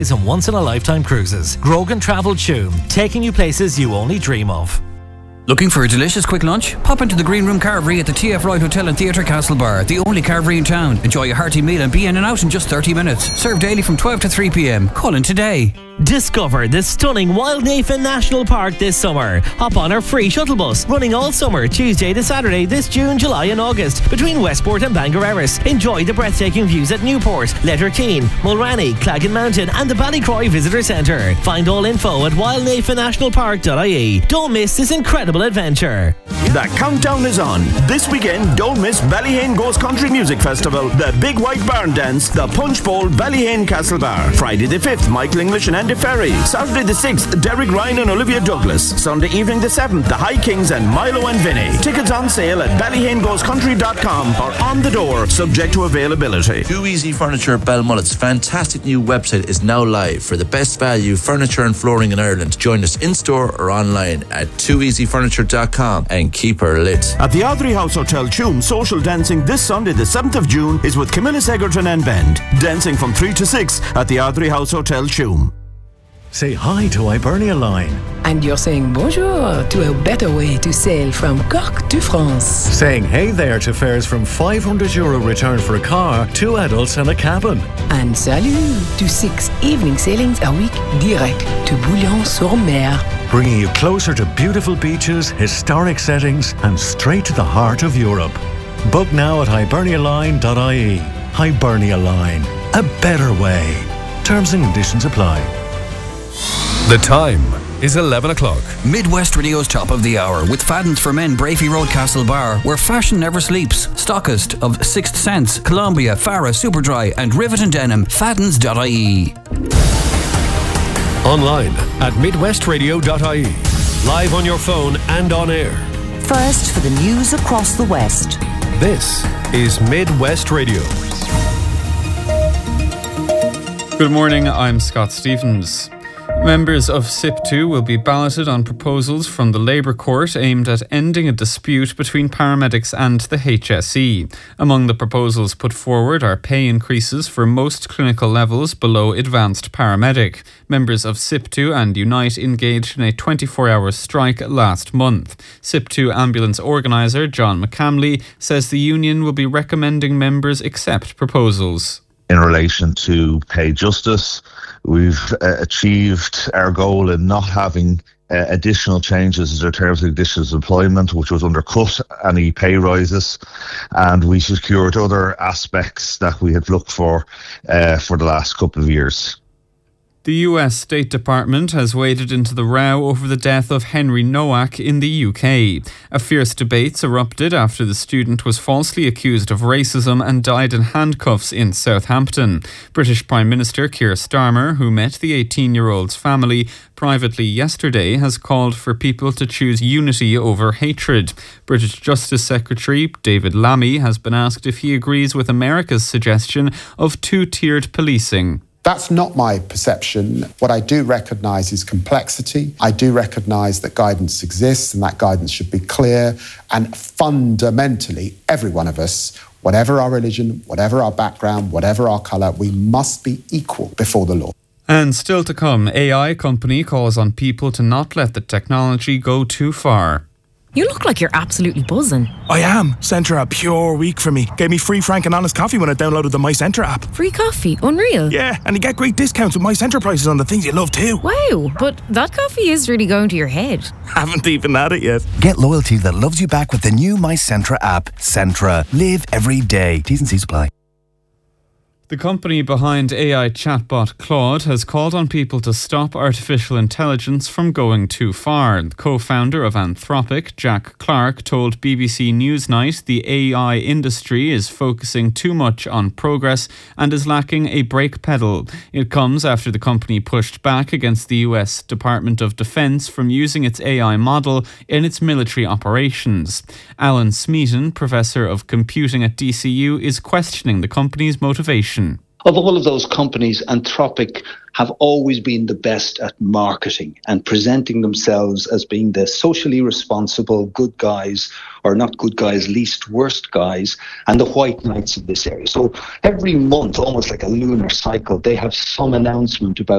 Some once-in-a-lifetime cruises. Grogan Travel Tuam, taking you places you only dream of. Looking for a delicious quick lunch? Pop into the Green Room Carvery at the TF Ride Hotel and Theatre Castlebar, the only carvery in town. Enjoy a hearty meal and be in and out in just 30 minutes. Served daily from 12 to 3 p.m. Call in today. Discover the stunning Wild Nathan National Park this summer. Hop on our free shuttle bus, running all summer, Tuesday to Saturday this June, July and August, between Westport and Bangor Erris. Enjoy the breathtaking views at Newport, Letterkeene, Mulranny, Claggan Mountain and the Ballycroy Visitor Centre. Find all info at wildnathannationalpark.ie. Don't miss this incredible adventure. The countdown is on. This weekend, don't miss Ballyhane Ghost Country Music Festival, the Big White Barn Dance, the Punch Bowl, Ballyhane Castle Bar. Friday the 5th, Michael English and Andy Ferry. Saturday the 6th, Derek Ryan and Olivia Douglas. Sunday evening the 7th, the High Kings and Milo and Vinny. Tickets on sale at ballyhaneghostcountry.com or on the door, subject to availability. Too Easy Furniture Belmullet's fantastic new website is now live for the best value furniture and flooring in Ireland. Join us in-store or online at tooeasyfurniture.com and keep her lit. At the Ardrey House Hotel Tuam, social dancing this Sunday the 7th of June is with Camilla Egerton and Bend. Dancing from 3 to 6 at the Ardrey House Hotel Tuam. Say hi to Hibernia Line. And you're saying bonjour to a better way to sail from Cork to France. Saying hey there to fares from €500 return for a car, 2 adults and a cabin. And salut to 6 evening sailings a week direct to Bouillon-sur-Mer. Bringing you closer to beautiful beaches, historic settings and straight to the heart of Europe. Book now at hibernialine.ie. Hibernia Line. A better way. Terms and conditions apply. The time is 11 o'clock. Midwest Radio's top of the hour with Fadden's for Men, Brafey Road, Castle Bar, where fashion never sleeps. Stockist of Sixth Sense, Columbia, Farah, Superdry and Rivet and Denim. Faddens.ie. Online at midwestradio.ie. Live on your phone and on air. First for the news across the West. This is Midwest Radio. Good morning, I'm Scott Stevens. Members of SIP2 will be balloted on proposals from the Labour Court aimed at ending a dispute between paramedics and the HSE. Among the proposals put forward are pay increases for most clinical levels below advanced paramedic. Members of SIP2 and Unite engaged in a 24-hour strike last month. SIP2 ambulance organiser John McCamley says the union will be recommending members accept proposals. In relation to pay justice, we've achieved our goal in not having additional changes in terms of conditions of employment, which was undercut any pay rises, and we secured other aspects that we had looked for the last couple of years. The US State Department has waded into the row over the death of Henry Nowak in the UK. A fierce debate erupted after the student was falsely accused of racism and died in handcuffs in Southampton. British Prime Minister Keir Starmer, who met the 18-year-old's family privately yesterday, has called for people to choose unity over hatred. British Justice Secretary David Lammy has been asked if he agrees with America's suggestion of two-tiered policing. That's not my perception. What I do recognise is complexity. I do recognise that guidance exists and that guidance should be clear. And fundamentally, every one of us, whatever our religion, whatever our background, whatever our colour, we must be equal before the law. And still to come, AI company calls on people to not let the technology go too far. You look like you're absolutely buzzing. I am. Centre a pure week for me. Gave me free frank and honest coffee when I downloaded the My Centre app. Free coffee? Unreal. Yeah, and you get great discounts with My Centre prices on the things you love too. Wow, but that coffee is really going to your head. Haven't even had it yet. Get loyalty that loves you back with the new My Centre app. Centra. Live every day. T's and C's apply. The company behind AI chatbot Claude has called on people to stop artificial intelligence from going too far. The co-founder of Anthropic, Jack Clark, told BBC Newsnight the AI industry is focusing too much on progress and is lacking a brake pedal. It comes after the company pushed back against the US Department of Defense from using its AI model in its military operations. Alan Smeaton, professor of computing at DCU, is questioning the company's motivation. Of all of those companies, Anthropic have always been the best at marketing and presenting themselves as being the socially responsible good guys, or not good guys, least worst guys, and the white knights of this area. So every month, almost like a lunar cycle, they have some announcement about